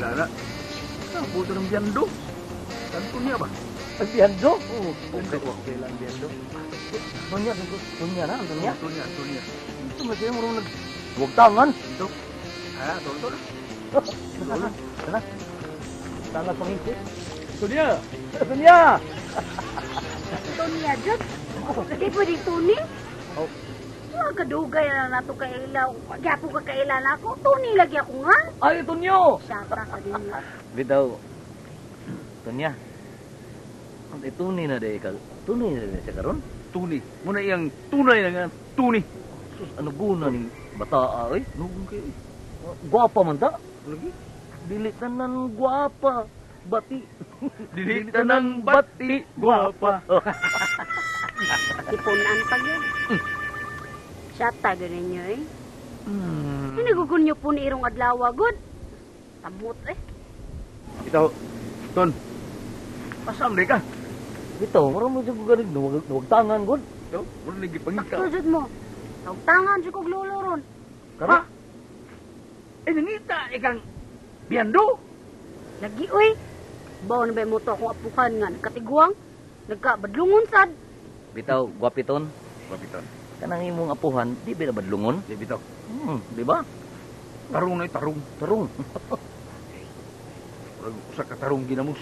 Sana. Buto ng biyando. Tanto niya ba? Biyando? Oo. Okay lang biyando. Tunya na, tunya. Tunya. Ito masaya mo rin huwag tangan. Ito. Tonto na. Sana. Sana pangisi. Tunya. Tunya! Tunya, Jod. Hindi pwede tuni. Oh. Wala kadugay na nato kailaw. Pagyapo ka kailan ako. Tuni lagi ako nga. Ay, tunyo! Sata ka din. Bitaw. Tunya. Ang tunay na day ka. Tunay na day siya karon. Tuni. Muna iyang tunay na nga. Tuni. Sus, ano guna ni bata ay? Nung kayo. Guwapa man ta. Lagi. Dili tanan guwapa. Bati. Dili tanang bati. Guwapa. Sipunan pa yun. Sata ganun nyo eh. Hmm. Hinagugol nyo po ni Irong Adlaw, good. Tamot eh. Ito. Ton. Pasam ka. Ito, marami siya galing. Huwag tangan, God. Ito. Muna nagipangikaw. Paksudod mo. Tawag-tangan siya kong lolo ron. Ha? Nangita ikang biyando. Lagi, uy. Bawa na ba mo to akong apukan nga. Nagkatiguang. Nagkabadlungon sad. Bitaw, guwapiton. Papitan. Kanang imong apuhan, di ba badlungon? Di bitaw. Di ba? Tarong na tarong. Tarong. Usa ka tarong ginamos.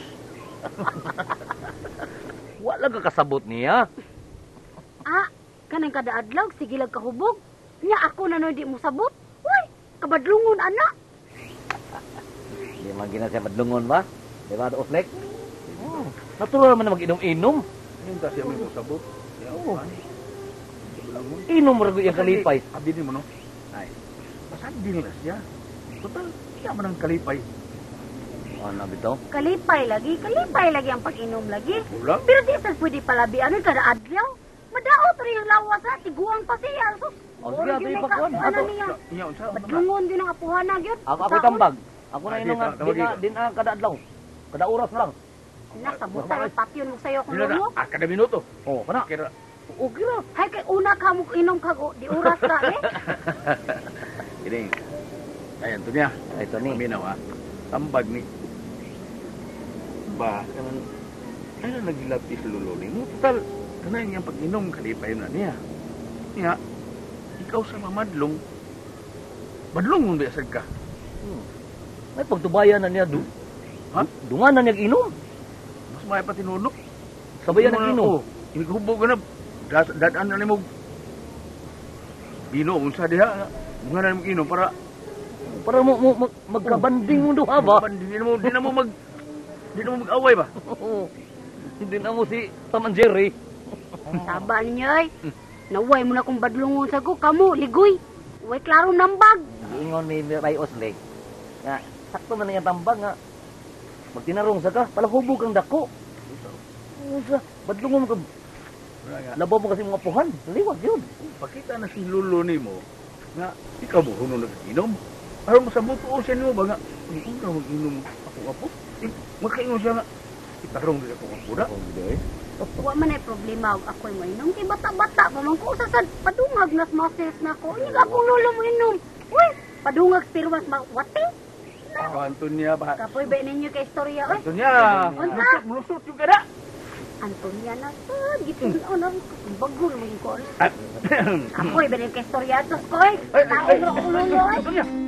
Wala ka kasabot niya. Ah, kanang kada adlaw, sige lang kahubog. Nya ako na no di mo sabot. Uy, kabadlungon, anak. Di man gina siya badlungon ba? Di ba, Oslek? Natural naman na mag-inom-inom. Yun ta siya may sabot. Oo. Inom mo rin yung kalipay. Abi ni mo no. Ay. Pasagdil na siya. Total, siya man ang kalipay. Ano bitaw? Kalipay lagi ang pag-inom lagi. Wala. Pero di sa pwede palabi, ano kada adlaw? Madaot rin ang lawas ha, tiguang pa siya. Sus, Oh, sige, ato ipakwan. ano niya? Iya unsa? Badlungon din ang apuhan na gyud. Ako tambag. Ako na Ah, inom nga, din na kada adlaw. Kada oras lang. Nasa buta ng patyon mo sayo kung Dila lulo. na kada minuto. Oh, kana. Kira. Okay ra. Hay kay una ka mo inom ka di oras ka eh. Ini. Ayan to niya. Ay, ito ni. Paminaw ha. Tambag ni. Ba, kanan ano naglapis lulo ni mo? Total, kanay niyang pag-inom kalipay na niya. Niya, ikaw sa mamadlong, madlong mong biasag ka. May pagtubayan na niya. Ha? Dungan na niya inom. Mas may pa tinunok. Sabayan na inom. Inigubog ka na. Dadaan na mo. Bino, unsa diha. Mga na mo inom para Para mo magkabanding mo duha ba? Di na mo mag-away ba? Oo. Hindi na mo si Tom and Jerry. Taba ninyo ay. Naway mo na kung badlungon sa ko kamo ligoy. Uy klaro nambag. Ingon ni Ray Osley. Nga, sakto man nga tambag nga. Magtinarong sa ka, palahubog ang dako. Sa badlungon ka. Labaw mo kasi mga puhan. Liwag yun. Pakita na si Lolo ni mo nga ikaw mo hunong nag-inom. Aron mo sa buto siya mo ba nga kung ka mag-inom ako. Magkainom siya nga. Itarong din ako ang pura. Wa man ay problema og ako'y mainom kay bata-bata pa man ko sa padungag nas mases na ko. Nya akong lolo mo inom. Uy, padungag pirwas mawati. Ako Antonia ba? Kapoy ba ninyo kay istorya oy. Antonia. Unsa? Mulusot yung kada. Antonia na sad gitun onon bagol mo ko. Ako'y ba ninyo kay istorya tos koy. Taon ro ulo oy. Antonia.